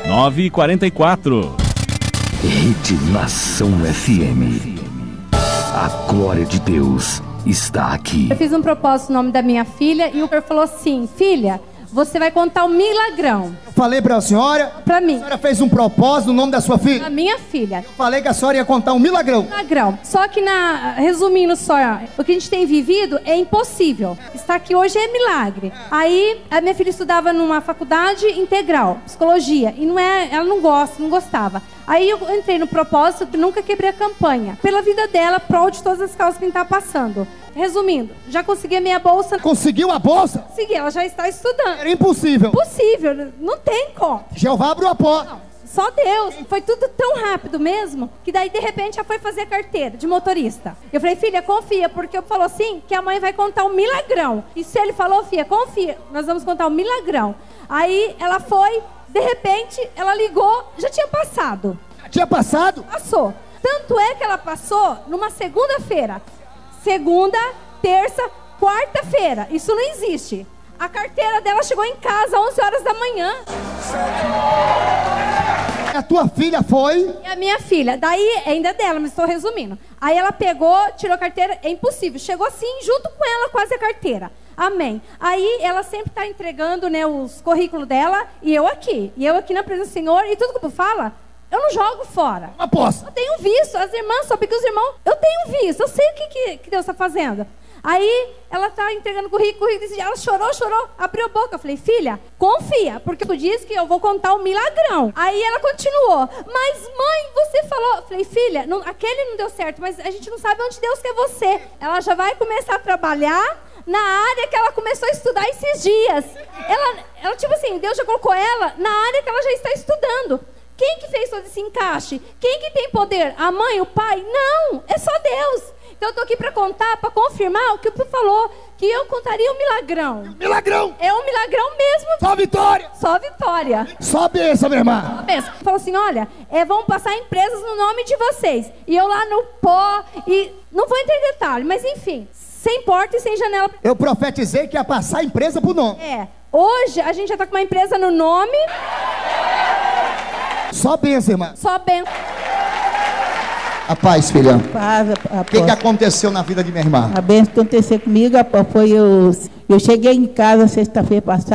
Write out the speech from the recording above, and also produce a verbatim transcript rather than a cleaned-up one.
nove e quarenta e quatro. Rede Nação F M. A glória de Deus está aqui. Eu fiz um propósito no nome da minha filha e o senhor falou assim: filha, você vai contar o milagrão. Eu falei pra senhora. Pra mim. A senhora fez um propósito no nome da sua filha? A minha filha. Eu falei que a senhora ia contar um milagrão. Milagrão. Só que, na, resumindo só, o que a gente tem vivido é impossível. Estar aqui hoje é milagre. Aí, a minha filha estudava numa faculdade integral, psicologia, e não é, ela não gosta, não gostava. Aí eu entrei no propósito que nunca quebrei a campanha. Pela vida dela, prol de todas as causas que a gente tá passando. Resumindo, já consegui a minha bolsa. Conseguiu a bolsa? Consegui, ela já está estudando. Era impossível. Impossível, não tem como. Jeová abriu a porta. Não, só Deus. Foi tudo tão rápido mesmo, que daí de repente já foi fazer a carteira de motorista. Eu falei, filha, confia, porque eu falou assim, que a mãe vai contar um milagrão. E se ele falou, filha, confia, nós vamos contar um milagrão. Aí ela foi, de repente, ela ligou, já tinha passado. Já tinha passado? Passou. Tanto é que ela passou numa segunda-feira. Segunda, terça, quarta-feira. Isso não existe. A carteira dela chegou em casa às onze horas da manhã. A tua filha foi? E a minha filha. Daí, ainda é dela, mas estou resumindo. Aí ela pegou, tirou a carteira. É impossível. Chegou assim, junto com ela, quase a carteira. Amém. Aí, ela sempre está entregando, né, os currículos dela. E eu aqui. E eu aqui na presença do Senhor. E tudo que eu falo, eu não jogo fora. Aposto. Eu tenho visto. As irmãs, só porque os irmãos... Eu tenho visto. Eu sei o que, que, que Deus está fazendo. Aí, ela tá entregando currículo, ela chorou, chorou, abriu a boca. Eu falei, filha, confia, porque tu disse que eu vou contar um milagrão. Aí ela continuou, mas mãe, você falou... Eu falei, filha, não, aquele não deu certo, mas a gente não sabe onde Deus quer você. Ela já vai começar a trabalhar na área que ela começou a estudar esses dias. Ela, ela tipo assim, Deus já colocou ela na área que ela já está estudando. Quem que fez todo esse encaixe? Quem que tem poder? A mãe, o pai? Não, é só Deus. Então eu tô aqui para contar, para confirmar o que o Pu falou, que eu contaria um milagrão. Milagrão? É um milagrão mesmo. Só vitória. Só vitória. Só bênção, minha irmã. Só bênção. Falou assim, olha, é, vão passar empresas no nome de vocês. E eu lá no pó, e não vou entrar em detalhe, mas enfim, sem porta e sem janela. Eu profetizei que ia passar a empresa pro nome. É, hoje a gente já tá com uma empresa no nome. Só bênção, irmã. Só bênção. A paz, filha. Paz, o que, que aconteceu na vida de minha irmã? A bênção que aconteceu comigo foi eu, eu cheguei em casa sexta-feira passada.